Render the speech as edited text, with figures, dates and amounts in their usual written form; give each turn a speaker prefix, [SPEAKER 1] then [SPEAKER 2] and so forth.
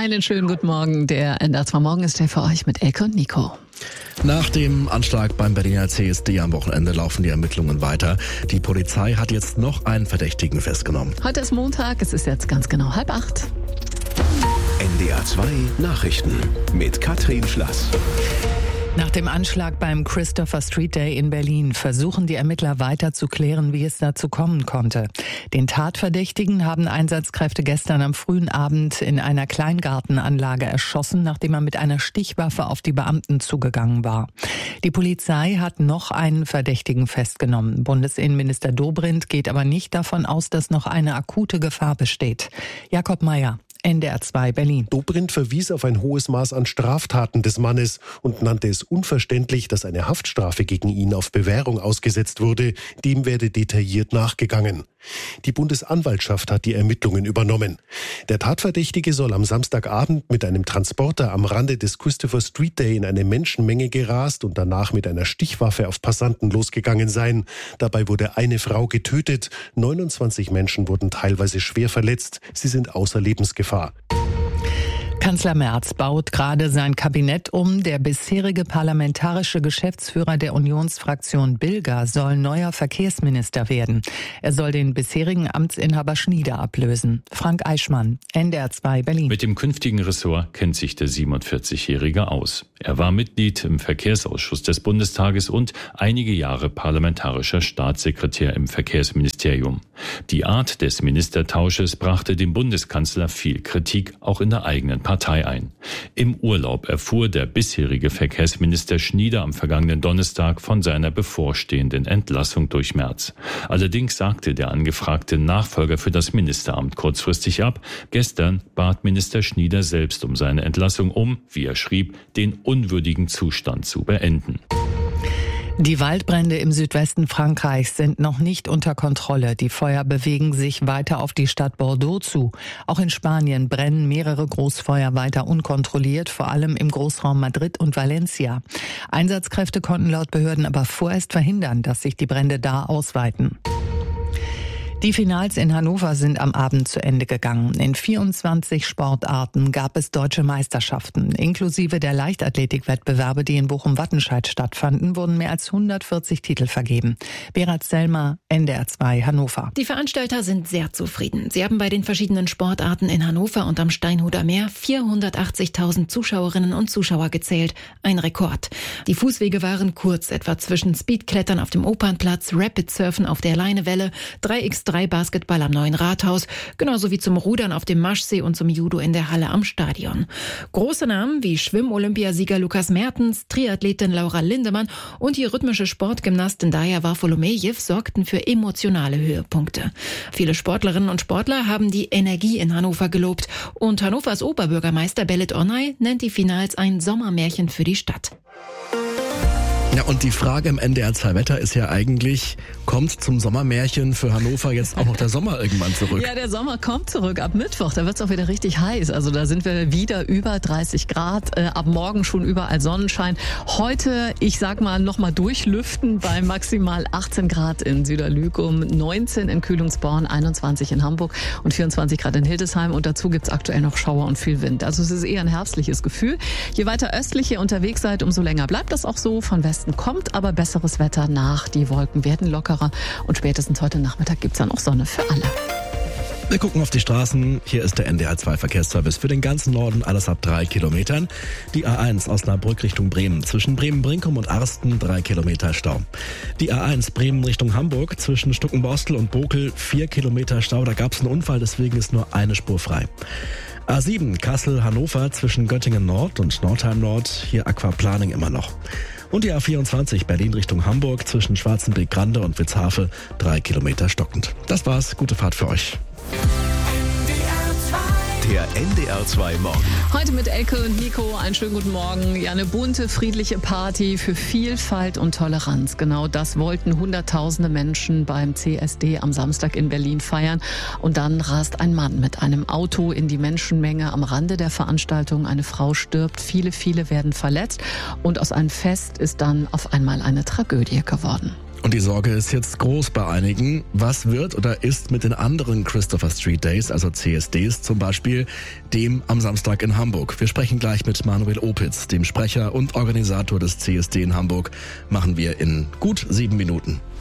[SPEAKER 1] Einen schönen guten Morgen. Der NDR2 Morgen ist der für euch mit Elke und Nico.
[SPEAKER 2] Nach dem Anschlag beim Berliner CSD am Wochenende laufen die Ermittlungen weiter. Die Polizei hat jetzt noch einen Verdächtigen festgenommen.
[SPEAKER 1] Heute ist Montag, es ist jetzt ganz genau 7:30.
[SPEAKER 3] NDR2 Nachrichten mit Katrin Schlass.
[SPEAKER 4] Nach dem Anschlag beim Christopher Street Day in Berlin versuchen die Ermittler weiter zu klären, wie es dazu kommen konnte. Den Tatverdächtigen haben Einsatzkräfte gestern am frühen Abend in einer Kleingartenanlage erschossen, nachdem er mit einer Stichwaffe auf die Beamten zugegangen war. Die Polizei hat noch einen Verdächtigen festgenommen. Bundesinnenminister Dobrindt geht aber nicht davon aus, dass noch eine akute Gefahr besteht. Jakob Mayer, NDR2 Berlin.
[SPEAKER 5] Dobrindt verwies auf ein hohes Maß an Straftaten des Mannes und nannte es unverständlich, dass eine Haftstrafe gegen ihn auf Bewährung ausgesetzt wurde. Dem werde detailliert nachgegangen. Die Bundesanwaltschaft hat die Ermittlungen übernommen. Der Tatverdächtige soll am Samstagabend mit einem Transporter am Rande des Christopher Street Day in eine Menschenmenge gerast und danach mit einer Stichwaffe auf Passanten losgegangen sein. Dabei wurde eine Frau getötet. 29 Menschen wurden teilweise schwer verletzt. Sie sind außer Lebensgefahr.
[SPEAKER 4] Kanzler Merz baut gerade sein Kabinett um. Der bisherige parlamentarische Geschäftsführer der Unionsfraktion Bilger soll neuer Verkehrsminister werden. Er soll den bisherigen Amtsinhaber Schnieder ablösen. Frank Eichmann, NDR2 Berlin.
[SPEAKER 6] Mit dem künftigen Ressort kennt sich der 47-Jährige aus. Er war Mitglied im Verkehrsausschuss des Bundestages und einige Jahre parlamentarischer Staatssekretär im Verkehrsministerium. Die Art des Ministertausches brachte dem Bundeskanzler viel Kritik, auch in der eigenen Partei ein. Im Urlaub erfuhr der bisherige Verkehrsminister Schnieder am vergangenen Donnerstag von seiner bevorstehenden Entlassung durch Merz. Allerdings sagte der angefragte Nachfolger für das Ministeramt kurzfristig ab. Gestern bat Minister Schnieder selbst um seine Entlassung, um, wie er schrieb, den unwürdigen Zustand zu beenden.
[SPEAKER 4] Die Waldbrände im Südwesten Frankreichs sind noch nicht unter Kontrolle. Die Feuer bewegen sich weiter auf die Stadt Bordeaux zu. Auch in Spanien brennen mehrere Großfeuer weiter unkontrolliert, vor allem im Großraum Madrid und Valencia. Einsatzkräfte konnten laut Behörden aber vorerst verhindern, dass sich die Brände da ausweiten. Die Finals in Hannover sind am Abend zu Ende gegangen. In 24 Sportarten gab es deutsche Meisterschaften. Inklusive der Leichtathletikwettbewerbe, die in Bochum-Wattenscheid stattfanden, wurden mehr als 140 Titel vergeben. Berat Selmer, NDR2 Hannover.
[SPEAKER 7] Die Veranstalter sind sehr zufrieden. Sie haben bei den verschiedenen Sportarten in Hannover und am Steinhuder Meer 480.000 Zuschauerinnen und Zuschauer gezählt. Ein Rekord. Die Fußwege waren kurz, etwa zwischen Speedklettern auf dem Opernplatz, Rapid-Surfen auf der Leinewelle, 3x3 Basketball am Neuen Rathaus, genauso wie zum Rudern auf dem Maschsee und zum Judo in der Halle am Stadion. Große Namen wie Schwimm-Olympiasieger Lukas Mertens, Triathletin Laura Lindemann und die rhythmische Sportgymnastin Daja Varfolomejew sorgten für emotionale Höhepunkte. Viele Sportlerinnen und Sportler haben die Energie in Hannover gelobt und Hannovers Oberbürgermeister Belit Onay nennt die Finals ein Sommermärchen für die Stadt.
[SPEAKER 2] Ja, und die Frage im NDR2 Wetter ist ja eigentlich, kommt zum Sommermärchen für Hannover jetzt auch noch der Sommer irgendwann zurück?
[SPEAKER 1] Ja, der Sommer kommt zurück ab Mittwoch. Da wird es auch wieder richtig heiß. Also da sind wir wieder über 30 Grad. Ab morgen schon überall Sonnenschein. Heute, ich sag mal, nochmal durchlüften bei maximal 18 Grad in Süderlügum, 19 in Kühlungsborn, 21 in Hamburg und 24 Grad in Hildesheim. Und dazu gibt's aktuell noch Schauer und viel Wind. Also es ist eher ein herbstliches Gefühl. Je weiter östlich ihr unterwegs seid, umso länger bleibt das auch so. Von Westen kommt aber besseres Wetter nach. Die Wolken werden lockerer und spätestens heute Nachmittag gibt's dann auch Sonne für alle.
[SPEAKER 2] Wir gucken auf die Straßen. Hier ist der NDR2 Verkehrsservice für den ganzen Norden, alles ab 3 Kilometern. Die A1 Osnabrück Richtung Bremen. Zwischen Bremen-Brinkum und Arsten 3 Kilometer Stau. Die A1 Bremen Richtung Hamburg. Zwischen Stuckenborstel und Bokel 4 Kilometer Stau. Da gab's einen Unfall, deswegen ist nur eine Spur frei. A7 Kassel-Hannover zwischen Göttingen Nord und Nordheim Nord. Hier Aquaplaning immer noch. Und die A24 Berlin Richtung Hamburg zwischen Schwarzenbeek-Grande und Witzhafe 3 Kilometer stockend. Das war's. Gute Fahrt für euch.
[SPEAKER 3] Der NDR2 Morgen.
[SPEAKER 1] Heute mit Elke und Nico. Einen schönen guten Morgen. Ja, eine bunte, friedliche Party für Vielfalt und Toleranz. Genau das wollten Hunderttausende Menschen beim CSD am Samstag in Berlin feiern. Und dann rast ein Mann mit einem Auto in die Menschenmenge am Rande der Veranstaltung. Eine Frau stirbt, viele werden verletzt. Und aus einem Fest ist dann auf einmal eine Tragödie geworden.
[SPEAKER 2] Und die Sorge ist jetzt groß bei einigen. Was wird oder ist mit den anderen Christopher Street Days, also CSDs zum Beispiel, dem am Samstag in Hamburg? Wir sprechen gleich mit Manuel Opitz, dem Sprecher und Organisator des CSD in Hamburg. Machen wir in gut 7 Minuten.